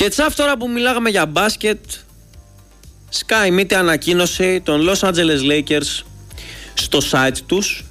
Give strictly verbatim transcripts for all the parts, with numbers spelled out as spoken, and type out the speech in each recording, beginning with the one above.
Και τσαφ, τώρα που μιλάγαμε για μπάσκετ, σκάει μύτη ανακοίνωση των Los Angeles Lakers στο site τους,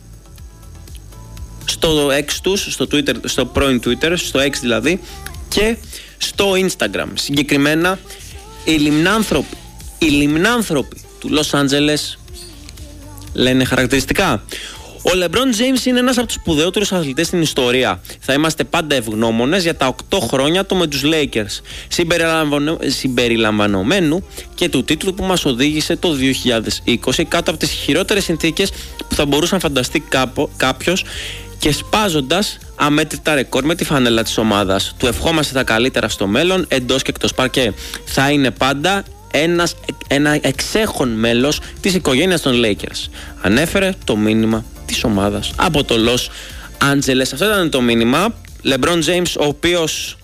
στο X τους, στο, Twitter, στο πρώην Twitter, στο X δηλαδή, και στο Instagram. Συγκεκριμένα, οι λιμνάνθρωποι, οι λιμνάνθρωποι του Los Angeles λένε χαρακτηριστικά: ο LeBron James είναι ένας από τους σπουδαιότερους αθλητές στην ιστορία. Θα είμαστε πάντα ευγνώμονες για τα οκτώ χρόνια του με τους Lakers, συμπεριλαμβανομένου και του τίτλου που μας οδήγησε το δύο χιλιάδες είκοσι κάτω από τις χειρότερες συνθήκες που θα μπορούσε να φανταστεί κάποιος και σπάζοντας αμέτρητα ρεκόρ με τη φανέλα της ομάδας. Του ευχόμαστε τα καλύτερα στο μέλλον, εντός και εκτός παρκέ. Θα είναι πάντα ένας, ένα εξέχον μέλος της οικογένειας των Lakers. Ανέφερε το μήνυμα της ομάδας από το Los Angeles. Αυτό ήταν το μήνυμα. LeBron James, ο οποίος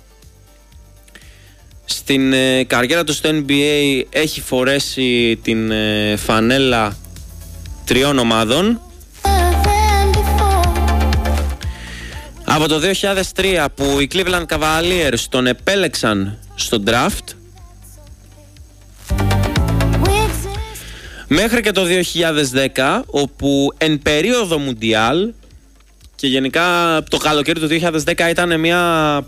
στην ε, καριέρα του στο N B A έχει φορέσει την ε, φανέλα τριών ομάδων. Από το δύο χιλιάδες τρία που οι Cleveland Cavaliers τον επέλεξαν στο draft, μέχρι και το δύο χιλιάδες δέκα, όπου εν περίοδο Μουντιάλ, και γενικά το καλοκαίρι του δύο χιλιάδες δέκα ήταν μια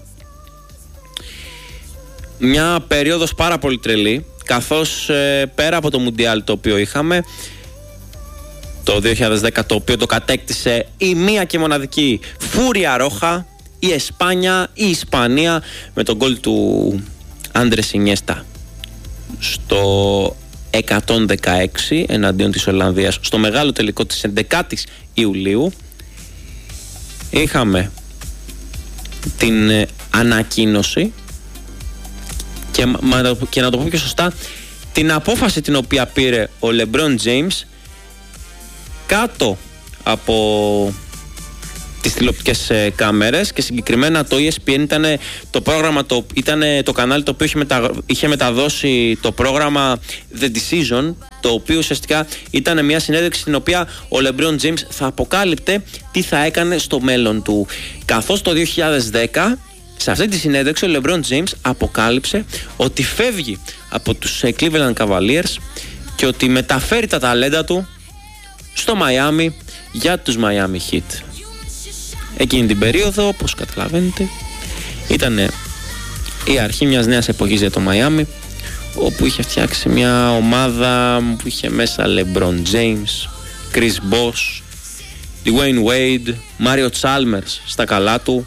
μια περίοδος πάρα πολύ τρελή, καθώς ε, πέρα από το Μουντιάλ το οποίο είχαμε το δύο χιλιάδες δέκα, το οποίο το κατέκτησε η μία και μοναδική Φούρια Ρόχα, η Εσπάνια, η Ισπανία, με τον γκολ του Άντρες Ινιέστα στο εκατόν δεκαέξι εναντίον της Ολλανδίας στο μεγάλο τελικό της έντεκατης Ιουλίου. Είχαμε την ε, ανακοίνωση και, μα, και να το πω πιο σωστά, την απόφαση την οποία πήρε ο LeBron James κάτω από τις τηλεοπτικές ε, κάμερες, και συγκεκριμένα το E S P N ήταν το πρόγραμμα, το, ήταν το κανάλι το οποίο είχε, μετα, είχε μεταδώσει το πρόγραμμα The Decision, το οποίο ουσιαστικά ήταν μια συνέντευξη στην οποία ο LeBron James θα αποκάλυπτε τι θα έκανε στο μέλλον του. Καθώς το δύο χιλιάδες δέκα, σε αυτή τη συνέντευξη, ο LeBron James αποκάλυψε ότι φεύγει από τους Cleveland Cavaliers και ότι μεταφέρει τα ταλέντα του στο Μαϊάμι για τους Miami Heat. Εκείνη την περίοδο, όπως καταλαβαίνετε, ήταν η αρχή μιας νέας εποχής για το Μαϊάμι, όπου είχε φτιάξει μια ομάδα που είχε μέσα LeBron James, Chris Bosh, Dwayne Wade, Mario Chalmers στα καλά του.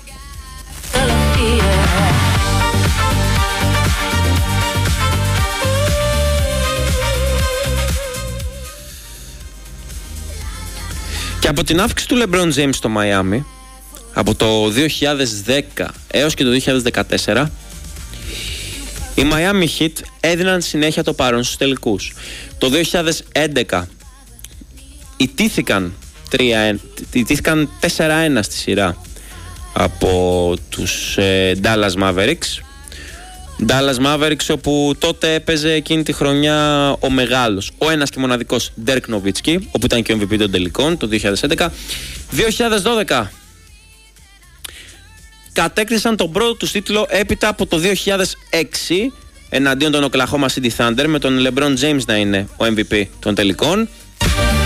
Και από την αύξηση του LeBron James στο Μαϊάμι, από το δύο χιλιάδες δέκα έως και το δύο χιλιάδες δεκατέσσερα, οι Miami Heat έδιναν συνέχεια το παρόν στους τελικούς. Το δύο χιλιάδες έντεκα ιτήθηκαν, ιτήθηκαν τέσσερα ένα στη σειρά από τους ε, Dallas Mavericks. Dallas Mavericks, όπου τότε έπαιζε εκείνη τη χρονιά ο μεγάλος, ο ένας και μοναδικός Dirk Nowitzki, όπου ήταν και ο εμ βι πι των τελικών το δύο χιλιάδες έντεκα. δύο χιλιάδες δώδεκα κατέκτησαν τον πρώτο τους τίτλο έπειτα από το δύο χιλιάδες έξι εναντίον των Oklahoma City Thunder, με τον LeBron James να είναι ο εμ βι πι των τελικών.